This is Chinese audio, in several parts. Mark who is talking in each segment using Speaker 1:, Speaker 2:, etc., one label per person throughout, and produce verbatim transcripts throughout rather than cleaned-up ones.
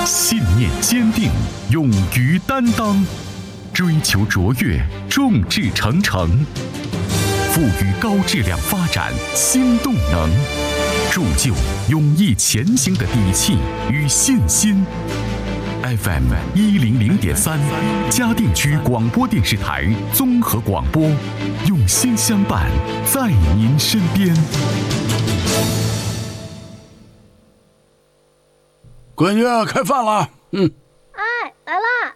Speaker 1: 信念坚定，勇于担当，追求卓越，众志成城，赋予高质量发展新动能，铸就勇毅前行的底气与信心。F M 一零零点三，嘉定区广播电视台综合广播，用心相伴，在您身边。
Speaker 2: 闺女，开饭了。嗯。
Speaker 3: 哎，来啦。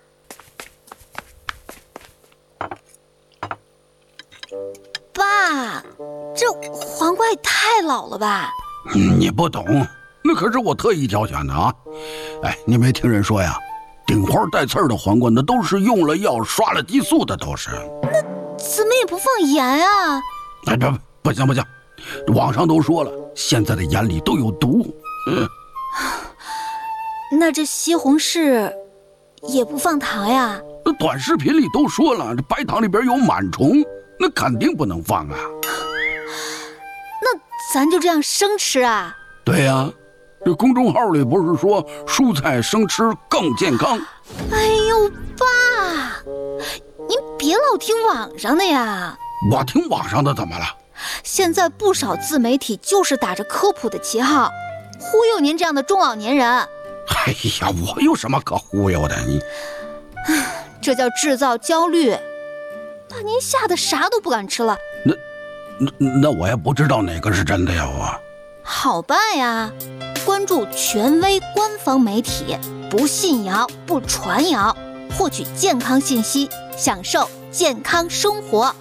Speaker 3: 爸，这黄瓜也太老了吧？
Speaker 2: 嗯，你不懂，那可是我特意挑选的啊。哎，你没听人说呀，顶花带刺儿的黄瓜那都是用了药刷了激素的，都是。
Speaker 3: 那怎么也不放盐啊？
Speaker 2: 哎，这不行不行，网上都说了，现在的盐里都有毒。嗯，
Speaker 3: 那这西红柿也不放糖呀？
Speaker 2: 那短视频里都说了，这白糖里边有螨虫，那肯定不能放啊。
Speaker 3: 那咱就这样生吃啊？
Speaker 2: 对呀。这公众号里不是说蔬菜生吃更健康？
Speaker 3: 哎呦，爸，您别老听网上的呀。
Speaker 2: 我听网上的怎么了？
Speaker 3: 现在不少自媒体就是打着科普的旗号，忽悠您这样的中老年人。
Speaker 2: 哎呀，我有什么可忽悠的？你，
Speaker 3: 这叫制造焦虑，把您吓得啥都不敢吃了。
Speaker 2: 那，那那我也不知道哪个是真的呀，我。
Speaker 3: 好办呀。关注权威官方媒体，不信谣不传谣，获取健康信息，享受健康生活。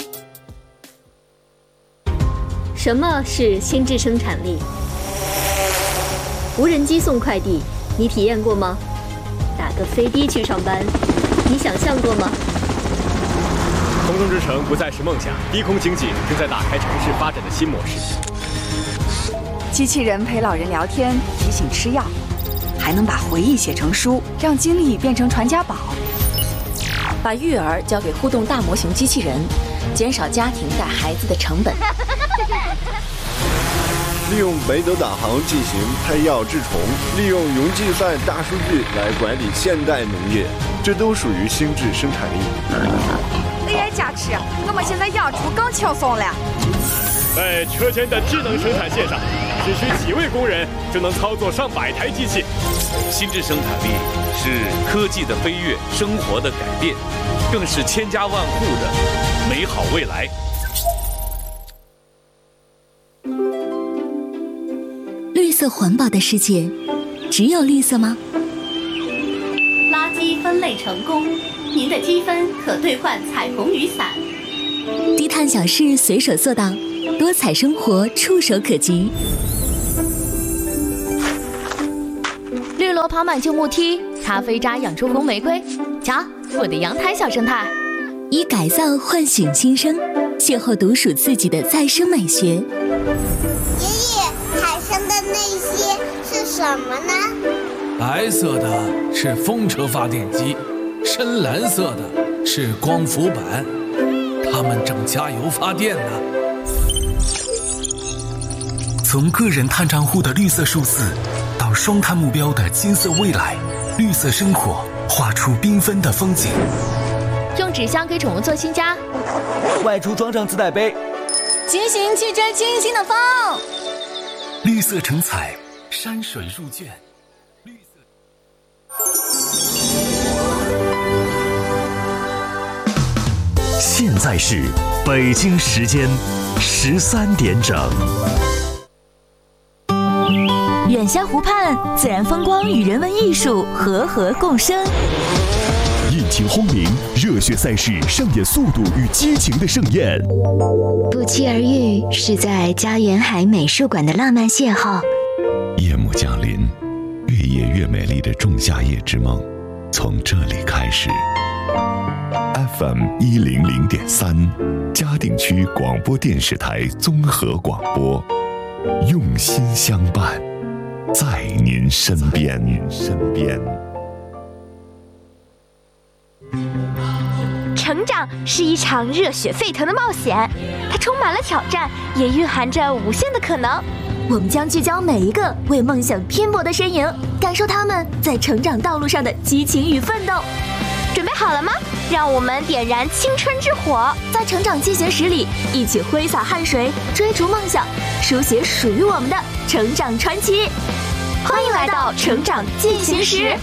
Speaker 4: 什么是心智生产力？无人机送快递，你体验过吗？打个飞的去上班，你想象过吗？
Speaker 5: 空中之城不再是梦想，低空经济正在打开城市发展的新模式。
Speaker 6: 机器人陪老人聊天，提醒吃药，还能把回忆写成书，让经历变成传家宝。
Speaker 7: 把育儿交给互动大模型机器人，减少家庭带孩子的成本。
Speaker 8: 利用北斗导航进行拍药治虫，利用云计算大数据来管理现代农业，这都属于心智生产力。
Speaker 6: A I 加持，我们现在养猪更轻松了。
Speaker 5: 在车间的智能生产线上，只需几位工人就能操作上百台机器。
Speaker 9: 心智生产力是科技的飞跃，生活的改变，更是千家万户的美好未来。
Speaker 10: 绿色环保的世界，只有绿色吗？
Speaker 11: 垃圾分类成功，您的积分可兑换彩虹雨伞。
Speaker 10: 低碳小事随手做到，多彩生活触手可及。
Speaker 12: 绿萝跑满旧木梯，咖啡渣养出红玫瑰。瞧，我的阳台小生态。
Speaker 10: 以改造唤醒新生，邂逅独属自己的再生美学。爷
Speaker 13: 爷，海上的那些是什么呢？
Speaker 14: 白色的是风车发电机，深蓝色的是光伏板，它们正加油发电呢。
Speaker 1: 从个人碳账户的绿色数字，到双碳目标的金色未来，绿色生活画出缤纷的风景。
Speaker 12: 用纸箱给宠物做新家，
Speaker 15: 外出装上自带杯，
Speaker 12: 骑行去追清新的风。
Speaker 1: 绿色成彩，山水入卷。绿色。现在是北京时间十三点整。
Speaker 10: 远乡湖畔，自然风光与人文艺术和合共生。
Speaker 1: 引擎轰鸣，热血赛事上演速度与激情的盛宴。
Speaker 16: 不期而遇，是在家园海美术馆的浪漫邂逅。
Speaker 1: 夜幕降临，越夜越美丽的仲夏夜之梦，从这里开始。F M 一零零点三，嘉定区广播电视台综合广播，用心相伴，在您身边。身边。
Speaker 17: 成长是一场热血沸腾的冒险，它充满了挑战，也蕴含着无限的可能。
Speaker 10: 我们将聚焦每一个为梦想拼搏的身影，感受他们在成长道路上的激情与奋斗。
Speaker 17: 准备好了吗？让我们点燃青春之火，
Speaker 10: 在成长进行时里，一起挥洒汗水，追逐梦想，书写属于我们的成长传奇。欢迎来到成长进行时。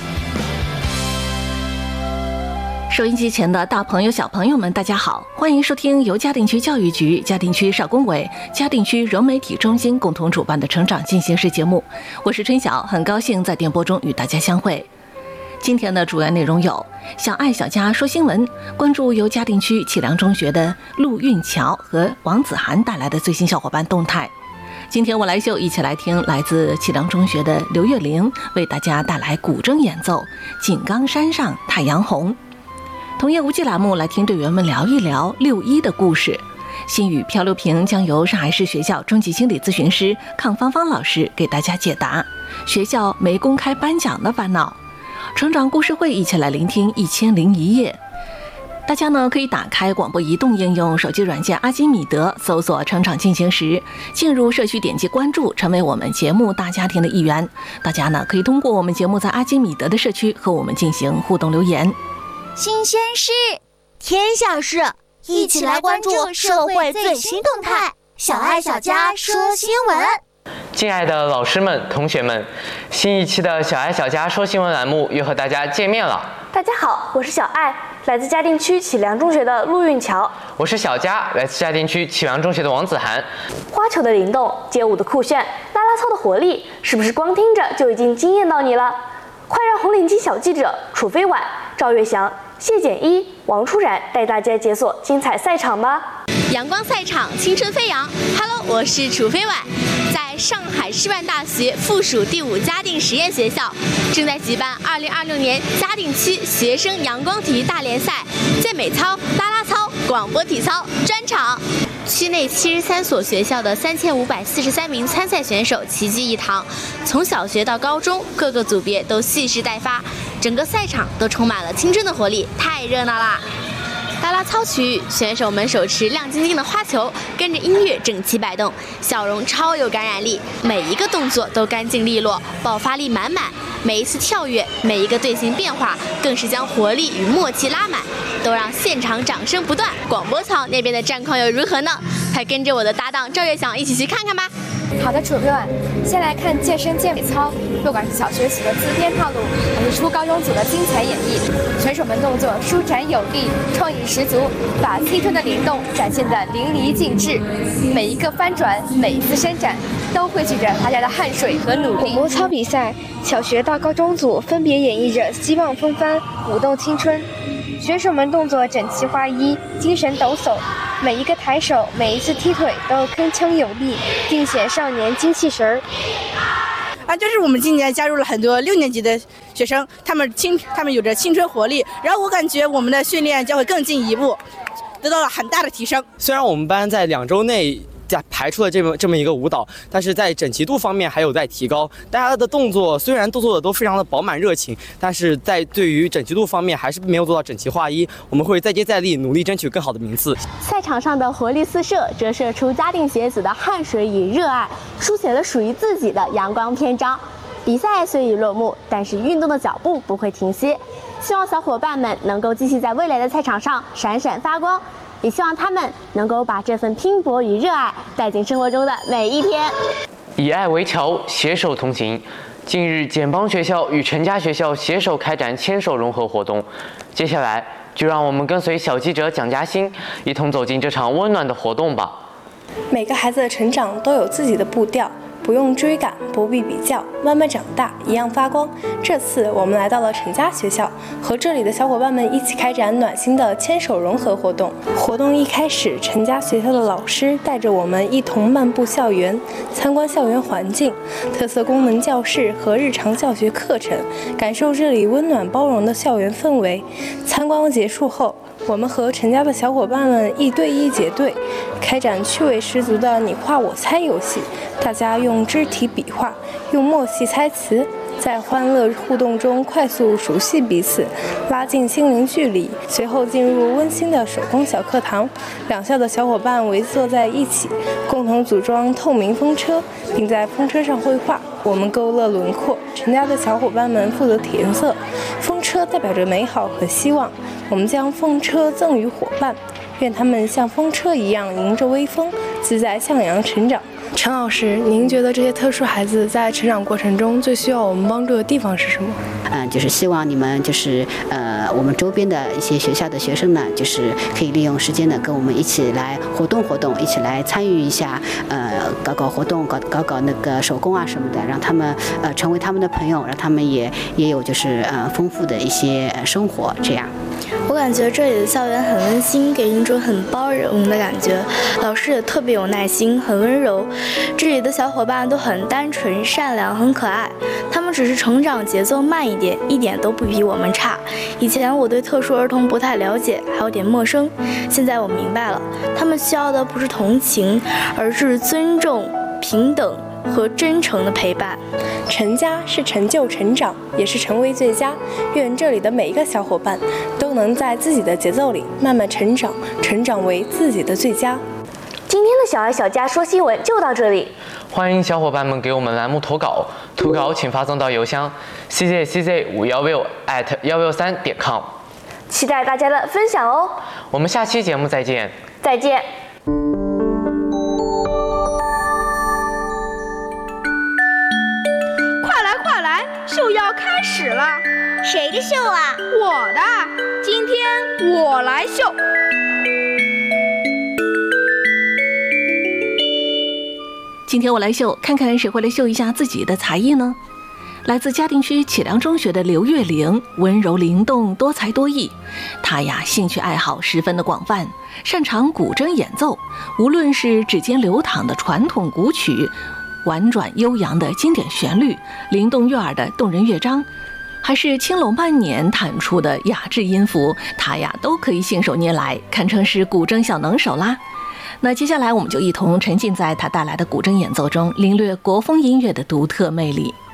Speaker 7: 收音机前的大朋友小朋友们大家好，欢迎收听由嘉定区教育局、嘉定区少工委、嘉定区融媒体中心共同主办的成长进行时节目，我是春晓，很高兴在电波中与大家相会。今天的主要内容有小爱小家说新闻，关注由嘉定区启良中学的陆运桥和王子涵带来的最新小伙伴动态。今天我来秀一起来听来自启良中学的刘月玲为大家带来古筝演奏《井冈山上太阳红》。童言无忌栏目来听队员们聊一聊六一的故事。心语漂流瓶将由上海市学校中级心理咨询师康芳芳老师给大家解答学校没公开颁奖的烦恼。成长故事会一起来聆听一千零一夜。大家呢可以打开广播移动应用手机软件阿基米德，搜索成长进行时，进入社区点击关注，成为我们节目大家庭的一员。大家呢可以通过我们节目在阿基米德的社区和我们进行互动留言。
Speaker 3: 新鲜事，天下事，一起来关注社会最新动态。小爱小家说新闻。
Speaker 18: 敬爱的老师们、同学们，新一期的小爱小家说新闻栏目又和大家见面了。
Speaker 19: 大家好，我是小爱，来自嘉定区启良中学的陆运桥。
Speaker 18: 我是小佳，来自嘉定区启良中学的王子涵。
Speaker 19: 花球的灵动，街舞的酷炫，啦啦操的活力，是不是光听着就已经惊艳到你了？快让红领巾小记者楚飞婉、赵月翔、谢简一、王初然带大家解锁精彩赛场吧！
Speaker 20: 阳光赛场，青春飞扬。Hello， 我是楚飞婉，在上海师范大学附属第五嘉定实验学校正在举办二零二六年嘉定区学生阳光体育大联赛健美操、啦啦操、广播体操专场。区内七十三所学校的三千五百四十三名参赛选手齐聚一堂，从小学到高中，各个组别都蓄势待发，整个赛场都充满了青春的活力，太热闹啦！啦啦操区域，选手们手持亮晶晶的花球，跟着音乐整齐摆动，笑容超有感染力，每一个动作都干净利落，爆发力满满。每一次跳跃，每一个队形变化，更是将活力与默契拉满，都让现场掌声不断。广播槽那边的战况又如何呢？快跟着我的搭档赵月翔一起去看看吧。
Speaker 21: 好的，楚飞婉，先来看健身健美操，不管是小学组的自编套路，还是初高中组的精彩演绎，选手们动作舒展有力，创意十足，把青春的灵动展现得淋漓尽致。每一个翻转，每一次伸展，都汇聚着大家的汗水和努力。
Speaker 17: 广播操比赛，小学到高中组分别演绎着希望风帆、舞动青春，选手们动作整齐划一，精神抖擞。每一个抬手，每一次踢腿都铿锵有力，尽显少年精气神儿。
Speaker 22: 啊，就是我们今年加入了很多六年级的学生，他们青，他们有着青春活力，然后我感觉我们的训练将会更进一步，得到了很大的提升。
Speaker 23: 虽然我们班在两周内排出了这么这么一个舞蹈，但是在整齐度方面还有待提高。大家的动作虽然都做的都非常的饱满热情，但是在对于整齐度方面还是没有做到整齐划一。我们会再接再厉，努力争取更好的名次。
Speaker 19: 赛场上的活力四射，折射出嘉定学子的汗水与热爱，书写了属于自己的阳光篇章。比赛虽已落幕，但是运动的脚步不会停歇。希望小伙伴们能够继续在未来的赛场上闪闪发光。也希望他们能够把这份拼搏与热爱带进生活中的每一天。
Speaker 18: 以爱为桥，携手同行。近日，简邦学校与陈家学校携手开展牵手融合活动。接下来，就让我们跟随小记者蒋嘉欣，一同走进这场温暖的活动吧。
Speaker 24: 每个孩子的成长都有自己的步调，不用追赶，不必比较，慢慢长大，一样发光。这次我们来到了陈家学校，和这里的小伙伴们一起开展暖心的牵手融合活动。活动一开始，陈家学校的老师带着我们一同漫步校园，参观校园环境、特色功能教室和日常教学课程，感受这里温暖包容的校园氛围。参观结束后，我们和陈家的小伙伴们一对一结对，开展趣味十足的你画我猜游戏。大家用肢体比划，用默契猜词， 在欢乐互动中快速熟悉彼此，拉近心灵距离。随后进入温馨的手工小课堂，两校的小伙伴围坐在一起，共同组装透明风车，并在风车上绘画。我们勾勒轮廓，陈家的小伙伴们负责填色。风车代表着美好和希望，我们将风车赠予伙伴，愿他们像风车一样迎着微风，自在向阳成长。陈老师，您觉得这些特殊孩子在成长过程中最需要我们帮助的地方是什么？
Speaker 2: 嗯，就是希望你们就是呃，我们周边的一些学校的学生呢，就是可以利用时间呢，跟我们一起来活动活动，一起来参与一下，呃，搞搞活动，搞搞搞那个手工啊什么的，让他们呃成为他们的朋友，让他们也也有就是呃丰富的一些生活，这样。
Speaker 4: 我感觉这里的校园很温馨，给人一种很包容的感觉，老师也特别有耐心，很温柔。这里的小伙伴都很单纯、善良、很可爱，他们只是成长节奏慢一点，一点都不比我们差。以前我对特殊儿童不太了解，还有点陌生，现在我明白了，他们需要的不是同情，而是尊重、平等和真诚的陪伴。
Speaker 24: 陈家是成就成长，也是成为最佳。愿这里的每一个小伙伴都能在自己的节奏里慢慢成长，成长为自己的最佳。
Speaker 10: 今天的小爱小家说新闻就到这里，
Speaker 18: 欢迎小伙伴们给我们栏目投稿，投稿请发送到邮箱 c z c z 五一六 at 一六三点 com，
Speaker 10: 期待大家的分享哦。
Speaker 18: 我们下期节目再见。
Speaker 10: 再见。
Speaker 6: 秀要开始了，
Speaker 13: 谁的秀啊？
Speaker 6: 我的，今天我来秀。
Speaker 7: 今天我来秀，看看谁会来秀一下自己的才艺呢？来自嘉定区启良中学的刘月玲，温柔灵动，多才多艺。她呀，兴趣爱好十分的广泛，擅长古筝演奏，无论是指尖流淌的传统古曲，婉转悠扬的经典旋律，灵动悦耳的动人乐章，还是轻柔慢捻弹出的雅致音符，他呀都可以信手拈来，堪称是古筝小能手啦。那接下来我们就一同沉浸在他带来的古筝演奏中，领略国风音乐的独特魅力。